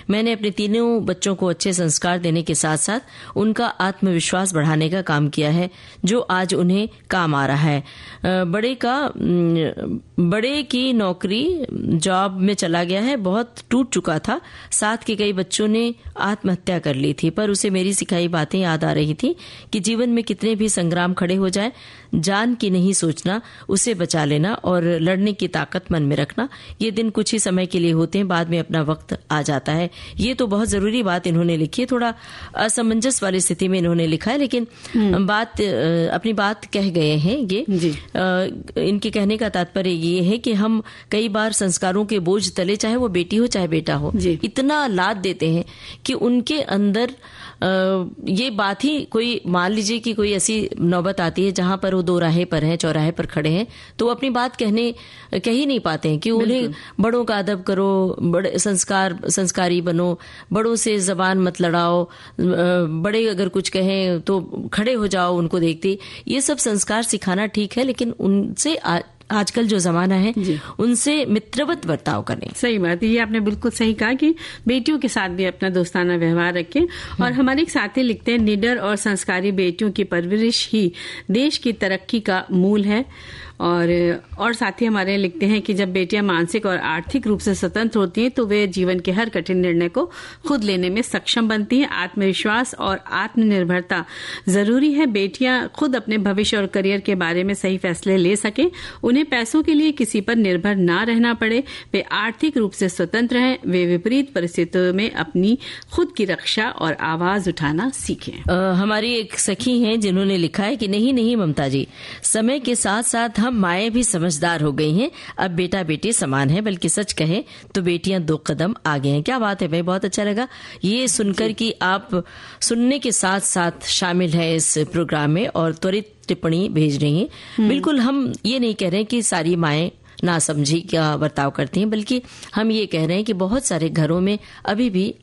मैंने अपने तीनों बच्चों को अच्छे संस्कार देने के साथ साथ उनका आत्मविश्वास बढ़ाने का काम किया है, जो आज उन्हें काम आ रहा है। बड़े की नौकरी जॉब में चला गया है, बहुत टूट चुका था। साथ के कई बच्चों ने आत्महत्या कर ली थी, पर उसे मेरी सिखाई बातें याद आ रही थी कि जीवन में कितने भी संग्राम खड़े हो जाए, जान की नहीं सोचना, उसे बचा लेना और लड़ने की ताकत मन में रखना। ये दिन कुछ ही समय के लिए होते हैं, बाद में अपना वक्त आ जाता है। ये तो बहुत जरूरी बात इन्होंने लिखी है, थोड़ा असमंजस वाली स्थिति में इन्होंने लिखा है, लेकिन अपनी बात कह गए हैं। ये इनके कहने का तात्पर्य ये है कि हम कई बार संस्कारों के बोझ तले, चाहे वो बेटी हो चाहे बेटा हो, इतना लाद देते हैं कि उनके अंदर ये बात ही, कोई मान लीजिए कि कोई ऐसी नौबत आती है जहां पर वो दो राहे पर हैं, चौराहे पर खड़े हैं, तो वो अपनी बात कह ही नहीं पाते हैं कि उन्हें बड़ों का अदब करो, बड़े संस्कारी बनो, बड़ों से जबान मत लड़ाओ, बड़े अगर कुछ कहें तो खड़े हो जाओ उनको देखते। ये सब संस्कार सिखाना ठीक है, लेकिन उनसे आजकल जो जमाना है उनसे मित्रवत बर्ताव करें। सही बात है, ये आपने बिल्कुल सही कहा कि बेटियों के साथ भी अपना दोस्ताना व्यवहार रखें। और हमारे एक साथी लिखते हैं, निडर और संस्कारी बेटियों की परवरिश ही देश की तरक्की का मूल है। और साथी हमारे लिखते हैं कि जब बेटियां मानसिक और आर्थिक रूप से स्वतंत्र होती हैं तो वे जीवन के हर कठिन निर्णय को खुद लेने में सक्षम बनती हैं। आत्मविश्वास और आत्मनिर्भरता जरूरी है। बेटियां खुद अपने भविष्य और करियर के बारे में सही फैसले ले सकें, उन्हें पैसों के लिए किसी पर निर्भर ना रहना पड़े, वे आर्थिक रूप से स्वतंत्र हैं, वे विपरीत परिस्थितियों में अपनी खुद की रक्षा और आवाज उठाना सीखें। हमारी एक सखी हैं जिन्होंने लिखा है कि नहीं ममता जी, समय के साथ साथ हम माएँ भी समझदार हो गई हैं, अब बेटा बेटी समान है, बल्कि सच कहे तो बेटियां 2 कदम आगे हैं। क्या बात है भाई, बहुत अच्छा लगा ये सुनकर कि आप सुनने के साथ साथ शामिल है इस प्रोग्राम में और त्वरित टिप्पणी भेज रही हैं। बिल्कुल, हम ये नहीं कह रहे हैं कि सारी माएँ नासमझी का बर्ताव करती हैं, बल्कि हम ये कह रहे हैं कि बहुत सारे घरों में अभी भी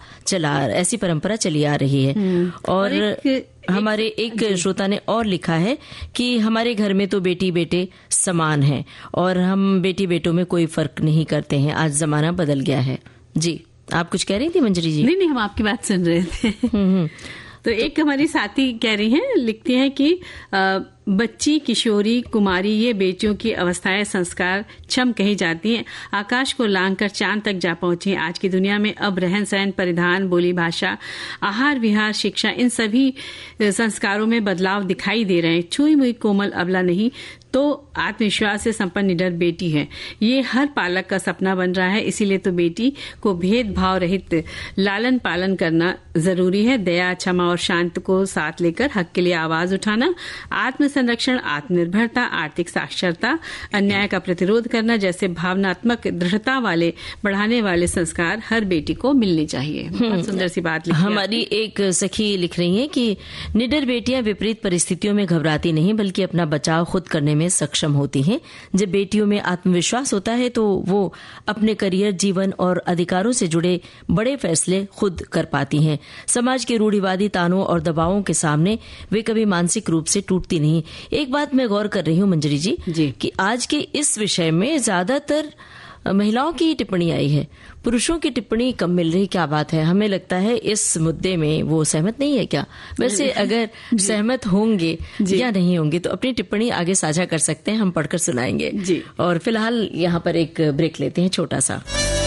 ऐसी परंपरा चली आ रही है। और हमारे एक श्रोता ने और लिखा है कि हमारे घर में तो बेटी बेटे समान हैं और हम बेटी बेटों में कोई फर्क नहीं करते हैं, आज जमाना बदल गया है। जी, आप कुछ कह रही थी मंजरी जी? नहीं, हम आपकी बात सुन रहे थे। तो एक हमारी साथी कह रही हैं, लिखती हैं कि बच्ची, किशोरी, कुमारी, ये बेटियों की अवस्थाएं संस्कार क्षम कही जाती हैं। आकाश को लांघकर चांद तक जा पहुंची। आज की दुनिया में अब रहन सहन, परिधान, बोली भाषा, आहार विहार, शिक्षा, इन सभी संस्कारों में बदलाव दिखाई दे रहे हैं। छुई मुई कोमल अबला नहीं तो आत्मविश्वास से संपन्न निडर बेटी है, ये हर पालक का सपना बन रहा है। इसीलिए तो बेटी को भेदभाव रहित लालन पालन करना जरूरी है। दया, क्षमा और शांत को साथ लेकर हक के लिए आवाज उठाना, आत्म संरक्षण, आत्मनिर्भरता, आर्थिक साक्षरता, अन्याय का प्रतिरोध करना जैसे भावनात्मक दृढ़ता वाले बढ़ाने वाले संस्कार हर बेटी को मिलने चाहिए। बहुत सुंदर सी बात लिखी। हमारी एक सखी लिख रही है कि निडर बेटियां विपरीत परिस्थितियों में घबराती नहीं, बल्कि अपना बचाव खुद करने में सक्षम होती हैं। जब बेटियों में आत्मविश्वास होता है तो वो अपने करियर, जीवन और अधिकारों से जुड़े बड़े फैसले खुद कर पाती हैं। समाज के रूढ़िवादी तानों और दबावों के सामने वे कभी मानसिक रूप से टूटती नहीं। एक बात मैं गौर कर रही हूँ मंजरी जी कि आज के इस विषय में ज्यादातर महिलाओं की टिप्पणी आई है, पुरुषों की टिप्पणी कम मिल रही। क्या बात है? हमें लगता है इस मुद्दे में वो सहमत नहीं है क्या? वैसे अगर सहमत होंगे या नहीं होंगे तो अपनी टिप्पणी आगे साझा कर सकते हैं, हम पढ़कर सुनाएंगे। और फिलहाल यहाँ पर एक ब्रेक लेते हैं छोटा सा।